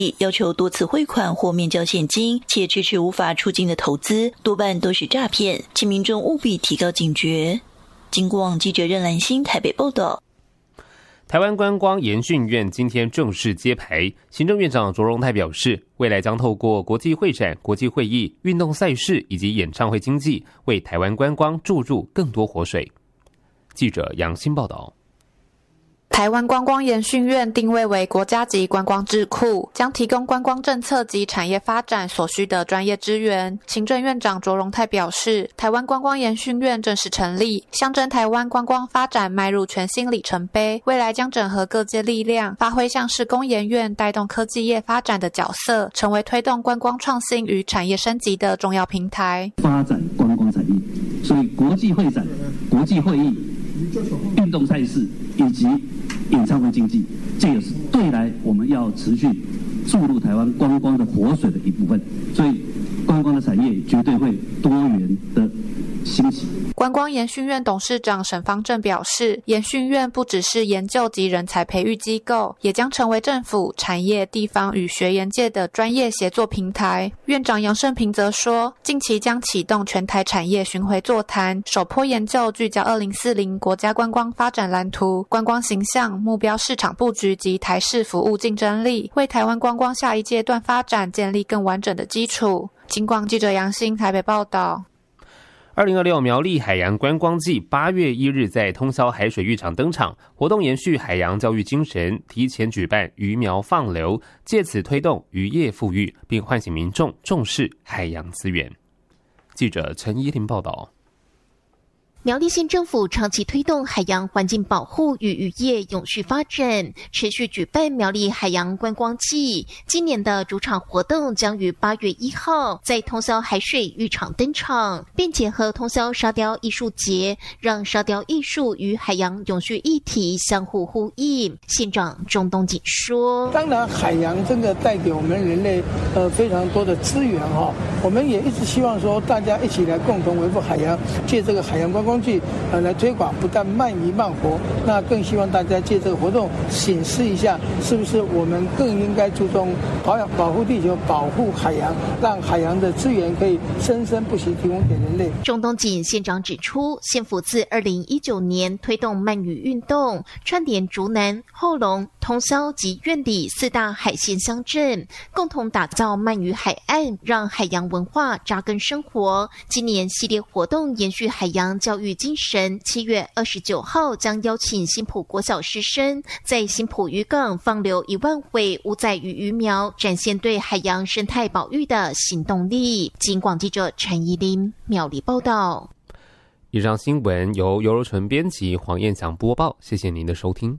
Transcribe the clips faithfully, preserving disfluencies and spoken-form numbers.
要求多次汇款或面交现金，且迟迟无法出境的投资，多半都是诈骗，请民众务必提高警觉。经过网记者任兰心台北报道。 台湾观光研训院今天正式揭牌，行政院长卓荣泰表示，未来将透过国际会展、国际会议、运动赛事以及演唱会经济，为台湾观光注入更多活水。记者杨欣报道。 台湾观光研训院定位为国家级观光智库，将提供观光政策及产业发展所需的专业资源。行政院长卓荣泰表示，台湾观光研训院正式成立，象征台湾观光发展迈入全新里程碑，未来将整合各界力量，发挥像是工研院带动科技业发展的角色，成为推动观光创新与产业升级的重要平台。 发展观光产业，所以国际会展、国际会议、运动赛事以及演唱会经济，这也是对来我们要持续注入台湾观光的活水的一部分，所以观光的产业绝对会多元的兴起。 观光研训院董事长沈方正表示，研训院不只是研究及人才培育机构，也将成为政府、产业、地方与学研界的专业协作平台。院长杨胜平则说，近期将启动全台产业巡回座谈，首波研究聚焦二零四零国家观光发展蓝图、观光形象、目标市场布局及台市服务竞争力，为台湾观光下一阶段发展建立更完整的基础。警广记者杨欣台北报道。 二零二六苗栗海洋观光季八月一日在通霄海水浴场登场，活动延续海洋教育精神，提前举办鱼苗放流，借此推动渔业富裕，并唤醒民众重视海洋资源。记者陈依林报道。 苗栗县政府长期推动海洋环境保护与渔业永续发展，持续举办苗栗海洋观光季。今年的主场活动将于八月一号在通霄海水浴场登场，并结合通霄沙雕艺术节，让沙雕艺术与海洋永续议题相互呼应。县长钟东锦说：“ 当然，海洋真的带给我们人类呃非常多的资源哈，我们也一直希望说大家一起来共同维护海洋，借这个海洋观光。”工具呃来推广，不但慢鱼慢活，那更希望大家借这个活动显示一下，是不是我们更应该注重保养、保护地球、保护海洋，让海洋的资源可以生生不息提供给人类。 钟东锦县长指出，县府自二零一九年推动慢鱼运动，串联竹南、后龙、通霄及苑里四大海线乡镇，共同打造鳗鱼海岸，让海洋文化扎根生活。今年系列活动延续海洋教育精神，七月二十九号将邀请新埔国小师生在新埔渔港放流一万尾无载鱼鱼苗，展现对海洋生态保育的行动力。警广记者陈怡琳苗栗报道。 以上新闻由游柔纯编辑，黄燕祥播报，谢谢您的收听。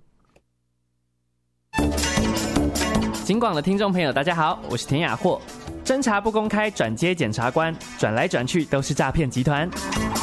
警广的听众朋友大家好，我是田雅霍。侦查不公开，转接检察官，转来转去都是诈骗集团。